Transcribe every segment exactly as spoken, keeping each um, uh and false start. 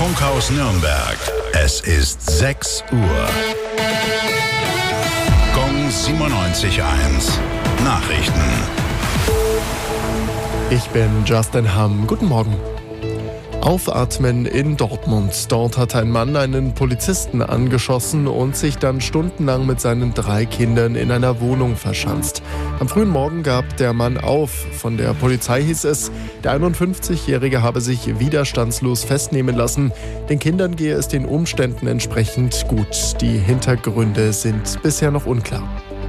Funkhaus Nürnberg. Es ist sechs Uhr. Gong siebenundneunzig Komma eins. Nachrichten. Ich bin Justin Hamm. Guten Morgen. Aufatmen in Dortmund. Dort hat ein Mann einen Polizisten angeschossen und sich dann stundenlang mit seinen drei Kindern in einer Wohnung verschanzt. Am frühen Morgen gab der Mann auf. Von der Polizei hieß es, der einundfünfzigjährige habe sich widerstandslos festnehmen lassen. Den Kindern gehe es den Umständen entsprechend gut. Die Hintergründe sind bisher noch unklar.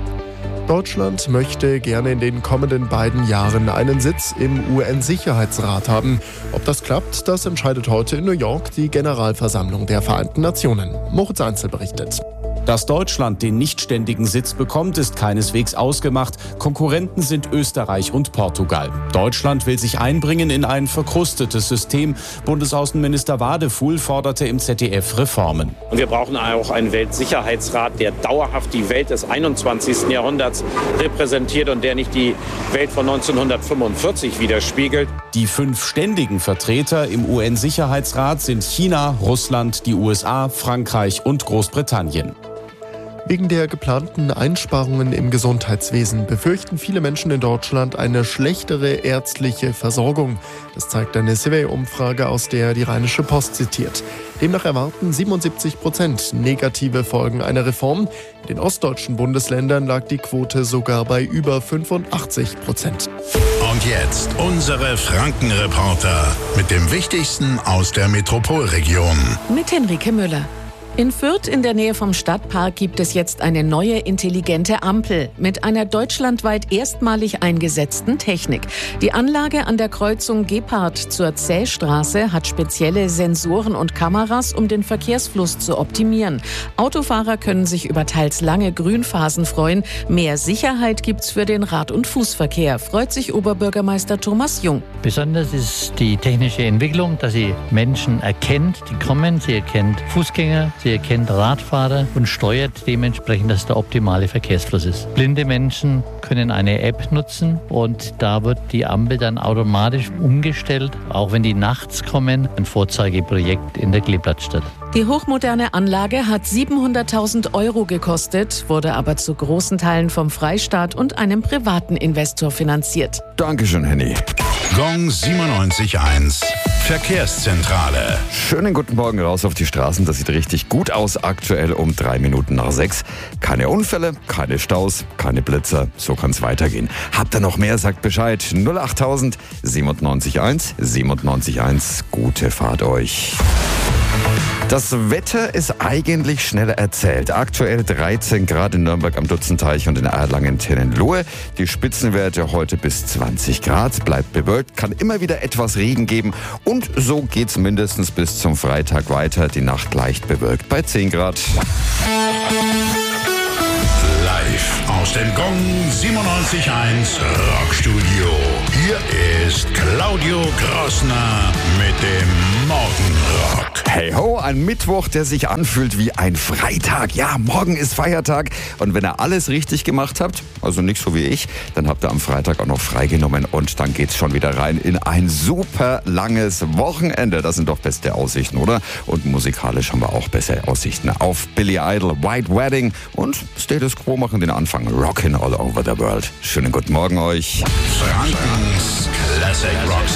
Deutschland möchte gerne in den kommenden beiden Jahren einen Sitz im U N-Sicherheitsrat haben. Ob das klappt, das entscheidet heute in New York die Generalversammlung der Vereinten Nationen. Moritz Einzel berichtet. Dass Deutschland den nichtständigen Sitz bekommt, ist keineswegs ausgemacht. Konkurrenten sind Österreich und Portugal. Deutschland will sich einbringen in ein verkrustetes System. Bundesaußenminister Wadefuhl forderte im Z D F Reformen. Und wir brauchen auch einen Weltsicherheitsrat, der dauerhaft die Welt des einundzwanzigsten Jahrhunderts repräsentiert und der nicht die Welt von neunzehnhundertfünfundvierzig widerspiegelt. Die fünf ständigen Vertreter im U N-Sicherheitsrat sind China, Russland, die U S A, Frankreich und Großbritannien. Wegen der geplanten Einsparungen im Gesundheitswesen befürchten viele Menschen in Deutschland eine schlechtere ärztliche Versorgung. Das zeigt eine Survey-Umfrage, aus der die Rheinische Post zitiert. Demnach erwarten siebenundsiebzig Prozent negative Folgen einer Reform. In den ostdeutschen Bundesländern lag die Quote sogar bei über fünfundachtzig Prozent. Und jetzt unsere Frankenreporter mit dem Wichtigsten aus der Metropolregion. Mit Henrike Müller. In Fürth in der Nähe vom Stadtpark gibt es jetzt eine neue intelligente Ampel mit einer deutschlandweit erstmalig eingesetzten Technik. Die Anlage an der Kreuzung Gebhardt zur Zählstraße hat spezielle Sensoren und Kameras, um den Verkehrsfluss zu optimieren. Autofahrer können sich über teils lange Grünphasen freuen. Mehr Sicherheit gibt's für den Rad- und Fußverkehr, freut sich Oberbürgermeister Thomas Jung. Besonders ist die technische Entwicklung, dass sie Menschen erkennt, die kommen, sie erkennt Fußgänger, sie erkennt Radfahrer und steuert dementsprechend, dass der optimale Verkehrsfluss ist. Blinde Menschen können eine App nutzen und da wird die Ampel dann automatisch umgestellt, auch wenn die nachts kommen. Ein Vorzeigeprojekt in der Kleeblattstadt. Die hochmoderne Anlage hat siebenhunderttausend Euro gekostet, wurde aber zu großen Teilen vom Freistaat und einem privaten Investor finanziert. Dankeschön, Henny. Gong siebenundneunzig Komma eins. Verkehrszentrale. Schönen guten Morgen raus auf die Straßen. Das sieht richtig gut aus. Aktuell um drei Minuten nach sechs. Keine Unfälle, keine Staus, keine Blitzer. So kann es weitergehen. Habt ihr noch mehr? Sagt Bescheid. null achttausend siebenundneunzig Komma eins siebenundneunzig Komma eins. Gute Fahrt euch. Das Wetter ist eigentlich schneller erzählt. Aktuell dreizehn Grad in Nürnberg am Dutzenteich und in Erlangen-Tennenlohe. Die Spitzenwerte heute bis zwanzig Grad. Bleibt bewölkt, kann immer wieder etwas Regen geben. Und so geht's mindestens bis zum Freitag weiter. Die Nacht leicht bewölkt bei zehn Grad. Live aus dem Gong siebenundneunzig Komma eins Rockstudio. Hier ist Claudio Grossner mit dem Morgenrock. Hey ho, ein Mittwoch, der sich anfühlt wie ein Freitag. Ja, morgen ist Feiertag. Und wenn ihr alles richtig gemacht habt, also nicht so wie ich, dann habt ihr am Freitag auch noch freigenommen und dann geht's schon wieder rein in ein super langes Wochenende. Das sind doch beste Aussichten, oder? Und musikalisch haben wir auch bessere Aussichten auf Billy Idol, White Wedding und Status Quo machen den Anfang. Rockin' all over the world. Schönen guten Morgen euch. Frankens Classic Rock